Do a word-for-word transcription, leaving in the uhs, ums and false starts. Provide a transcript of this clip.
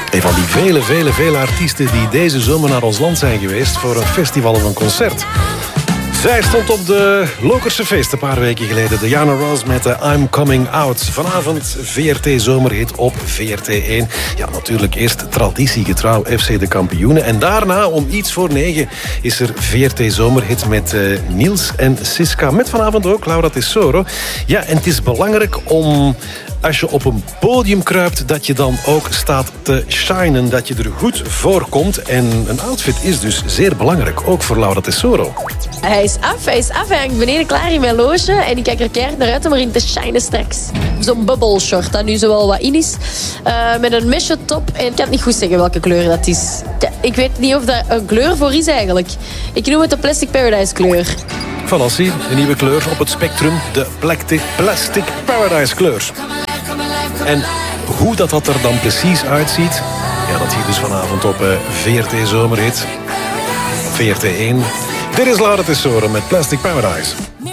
Een van die vele, vele, vele artiesten die deze zomer naar ons land zijn geweest voor een festival of een concert. Zij stond op de Lokerse Feest een paar weken geleden. Diana Ross met de I'm Coming Out. Vanavond V R T Zomerhit op V R T één. Ja, natuurlijk eerst traditiegetrouw F C de Kampioenen. En daarna om iets voor negen is er V R T Zomerhit met uh, Niels en Siska. Met vanavond ook Laura Tesoro. Ja, en het is belangrijk om... als je op een podium kruipt, dat je dan ook staat te shinen. Dat je er goed voor komt. En een outfit is dus zeer belangrijk. Ook voor Laura Tesoro. Hij is af, hij is af. Hij hangt beneden klaar in mijn loge. En ik kijk er keihard naar uit om erin te shinen straks. Zo'n bubble short, dat nu zo wel wat in is. Uh, met een mesh top. En ik kan niet goed zeggen welke kleur dat is. Ik weet niet of dat een kleur voor is eigenlijk. Ik noem het de Plastic Paradise kleur. Voilà, zie, een nieuwe kleur op het spectrum. De Plastic Paradise kleur. En hoe dat, dat er dan precies uitziet... ja, dat zie je dus vanavond op uh, V R T Zomerhit. V R T één. Dit is Laura Tesoro met Plastic Paradise.